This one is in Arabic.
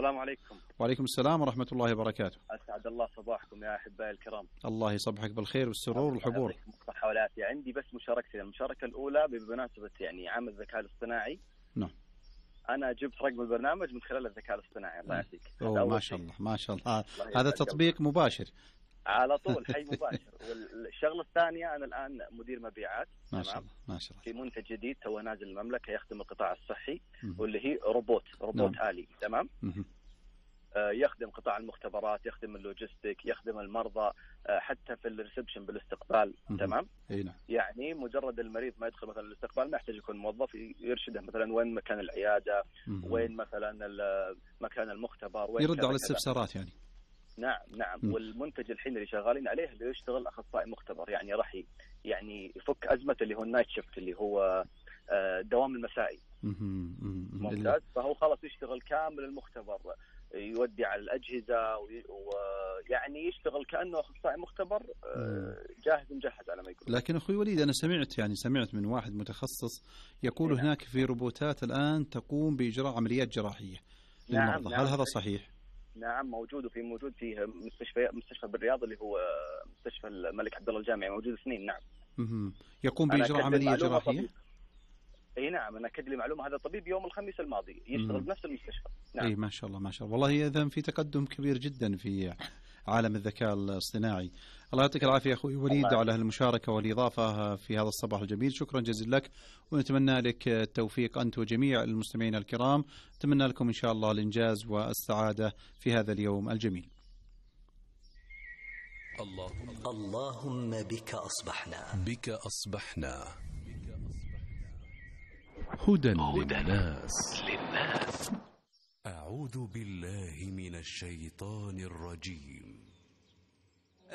السلام عليكم. وعليكم السلام ورحمة الله وبركاته. أسعد الله صباحكم يا أحبائي الكرام. الله يصبحك بالخير والسرور والحبور. الصحة والعافية. عندي بس مشاركتين. المشاركة الأولى بمناسبة يعني عام الذكاء الاصطناعي. نعم. أنا جبت رقم البرنامج من خلال الذكاء الاصطناعي. الله يعافيك. ما شاء الله ما شاء الله. هذا تطبيق مباشر على طول، حي مباشر. والشغلة الثانية، أنا الآن مدير مبيعات. ما شاء الله ما شاء الله. في منتج جديد تو نازل المملكة يخدم القطاع الصحي، واللي هي روبوت آلي. تمام. يخدم قطاع المختبرات، يخدم اللوجستيك، يخدم المرضى، حتى في الريسبشن بالاستقبال. تمام. نعم. يعني مجرد المريض ما يدخل مثلا الاستقبال ما يحتاج يكون موظف يرشده مثلا وين مكان العيادة، وين مثلا مكان المختبر، وين يرد على الاستفسارات يعني. نعم. والمنتج الحين اللي شغالين عليه اللي يشتغل أخصائي مختبر، يعني راح يعني يفك أزمة اللي هو النايت شيفت، اللي هو دوام المسائي. ممتاز. فهو خلاص يشتغل كامل المختبر، يودي على الأجهزة ويعني يشتغل كأنه أخصائي مختبر جاهز مجهز على ما يقول. لكن أخوي وليد، أنا سمعت من واحد متخصص يقول هناك في روبوتات الآن تقوم بإجراء عمليات جراحية للمرضى. هل هذا صحيح؟ نعم موجود في مستشفى بالرياض اللي هو مستشفى الملك عبد الله الجامعي، موجود سنين. نعم. يقوم بإجراء عملية جراحية. اي نعم، انا اكد لي معلومه، هذا طبيب يوم الخميس الماضي يشتغل بنفس المستشفى. نعم. اي ما شاء الله ما شاء الله. والله اذا في تقدم كبير جدا في عالم الذكاء الاصطناعي. الله يعطيك العافيه اخوي وليد على المشاركه والاضافه في هذا الصباح الجميل. شكرا جزيلا لك، ونتمنى لك التوفيق انت وجميع المستمعين الكرام. اتمنى لكم ان شاء الله الانجاز والسعاده في هذا اليوم الجميل. اللهم بك أصبحنا هدى للناس. أعوذ بالله من الشيطان الرجيم.